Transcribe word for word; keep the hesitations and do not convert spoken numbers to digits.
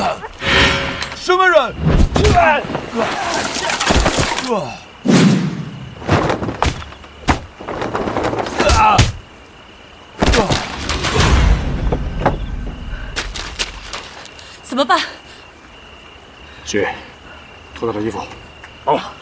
什么人？ 怎么办？ 去，脱掉这衣服。 哦。